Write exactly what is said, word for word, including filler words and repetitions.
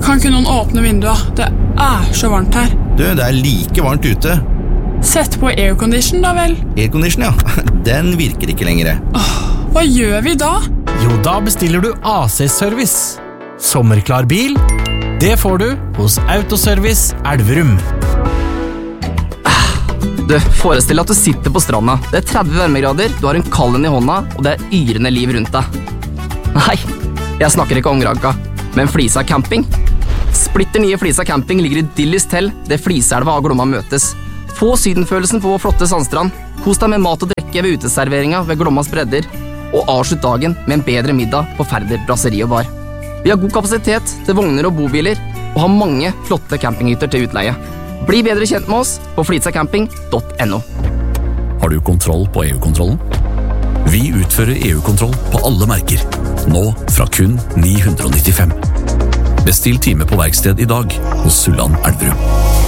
Kan ikke noen åpne vinduet? Det er så varmt her. Du, det er like varmt ute. Sett på aircondition da vel. Aircondition, ja. Den virker ikke lenger. Åh, hva gjør vi da? Jo, da bestiller du A C-service. Sommerklar bil, det får du hos Autoservice Elverum. Du, forestill at du sitter på stranda. Det er tretti varmegrader, du har en kallen i hånda, og det er yrende liv rundt deg. Nei, jeg snakker ikke om Granka, men Flisa camping. Splitter nye Flisa camping ligger idyllisk til, det Fliselva og Glomma møtes. Få sydenfølelsen på vår flotte sandstrand. Kos deg med mat og drikke ved uteserveringa ved Glommas bredder, og avslutt dagen med en bedre middag på Færder Brasseri og Bar. Vi har god kapasitet til vogner og bobiler, og har mange flotte campinghytter til utleie. Bli bedre kjent med oss på flitsacamping punktum no. Har du kontroll på E U-kontrollen? Vi utfører E U-kontroll på alle merker, nå fra kun ni hundre nittifem. Bestill time på verksted i dag hos Sulland Elverum.